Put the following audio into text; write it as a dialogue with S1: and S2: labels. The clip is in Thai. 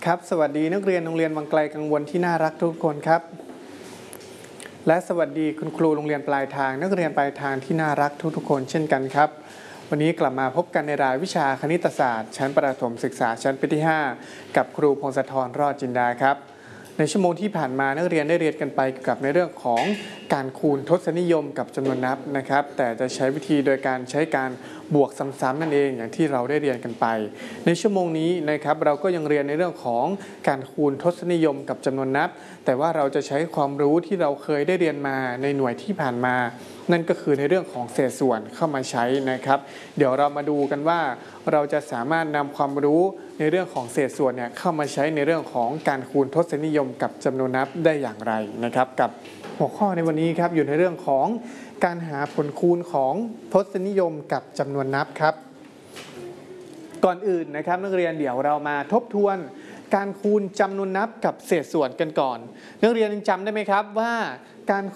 S1: ครับสวัสดีนักเรียนโรงเรียนวังไกลกังวลที่น่ารักทุกคนครับและสวัสดีคุณครูโรงเรียนปลายทางนักเรียนปลายทางที่น่ารักทุกคนเช่นกันครับวันนี้กลับมาพบกันในรายวิชาคณิตศาสตร์ชั้นประถมศึกษาชั้นปีที่ 5กับครูพงศธรรอดจินดาครับในชั่วโมงที่ผ่านมานักเรียนได้เรียนกันไปเกี่ยวกับในเรื่องของการคูณทศนิยมกับจำนวนนับนะครับแต่จะใช้วิธีโดยการใช้การบวกซ้ำๆนั่นเองอย่างที่เราได้เรียนกันไปในชั่วโมงนี้นะครับเราก็ยังเรียนในเรื่องของการคูณทศนิยมกับจำนวนนับแต่ว่าเราจะใช้ความรู้ที่เราเคยได้เรียนมาในหน่วยที่ผ่านมานั่นก็คือในเรื่องของเศษส่วนเข้ามาใช้นะครับเดี๋ยวเรามาดูกันว่าเราจะสามารถนำความรู้ในเรื่องของเศษส่วนเนี่ยเข้ามาใช้ในเรื่องของการคูณทศนิยมกับจำนวนนับได้อย่างไรนะครับกับหัวข้อในวันนี้ครับอยู่ในเรื่องของการหาผลคูณของทศนิยมกับจำนวนนับครับก่อนอื่นนะครับนักเรียนเดี๋ยวเรามาทบทวนการคูณจำนวนนับกับเศษส่วนกันก่อนนักเรียนยังจำได้ไหมครับว่าการ